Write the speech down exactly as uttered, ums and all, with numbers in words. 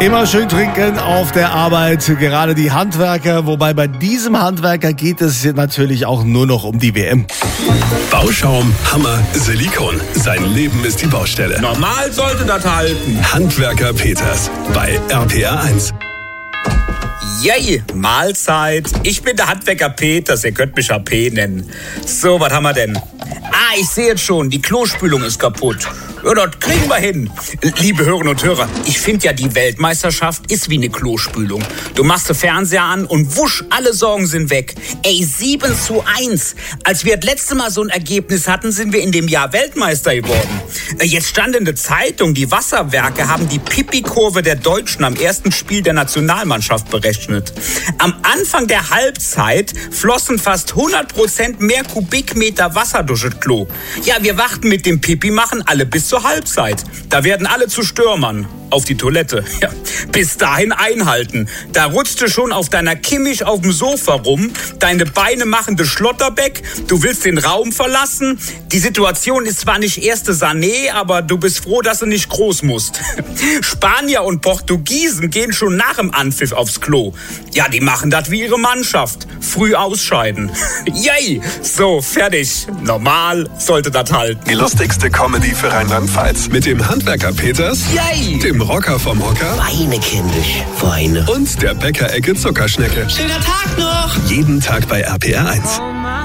Immer schön trinken auf der Arbeit, gerade die Handwerker. Wobei bei diesem Handwerker geht es natürlich auch nur noch um die W M. Bauschaum, Hammer, Silikon. Sein Leben ist die Baustelle. Normal sollte das halten. Handwerker Peters bei R P R eins. Yay, Mahlzeit. Ich bin der Handwerker Peters, ihr könnt mich H P nennen. So, was haben wir denn? Ah, ich sehe jetzt schon, die Klospülung ist kaputt. Ja, das kriegen wir hin. Liebe Hörerinnen und Hörer, ich finde ja, die Weltmeisterschaft ist wie eine Klospülung. Du machst den Fernseher an und wusch, alle Sorgen sind weg. Ey, sieben zu eins. Als wir das letzte Mal so ein Ergebnis hatten, sind wir in dem Jahr Weltmeister geworden. Jetzt stand in der Zeitung, die Wasserwerke haben die Pipi-Kurve der Deutschen am ersten Spiel der Nationalmannschaft berechnet. Am Anfang der Halbzeit flossen fast hundert Prozent mehr Kubikmeter Wasser durch das Klo. Ja, wir warten mit dem Pipi-Machen alle bis zur Halbzeit. Da werden alle zu Stürmern. Auf die Toilette. Ja. Bis dahin einhalten. Da rutscht du schon auf deiner Kimmich auf dem Sofa rum. Deine Beine machen de Schlotterbeck. Du willst den Raum verlassen. Die Situation ist zwar nicht erste Sané, aber du bist froh, dass du nicht groß musst. Spanier und Portugiesen gehen schon nach dem Anpfiff aufs Klo. Ja, die machen das wie ihre Mannschaft. Früh ausscheiden. Yay! So, fertig. Normal sollte das halten. Die lustigste Comedy für Rheinland-Pfalz. Mit dem Handwerker Peters. Yay! Dem Rocker vom Hocker. Weine, kindisch, Weine. Und der Bäckerecke Zuckerschnecke. Schöner Tag noch! Jeden Tag bei R P R eins.